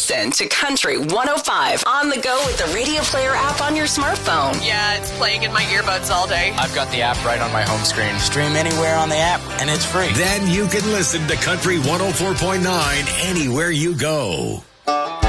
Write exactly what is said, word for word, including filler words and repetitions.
Listen to Country one oh five on the go with the Radio Player app on your smartphone. Yeah, it's playing in my earbuds all day. I've got the app right on my home screen. Stream anywhere on the app, and it's free. Then you can listen to Country one oh four point nine anywhere you go.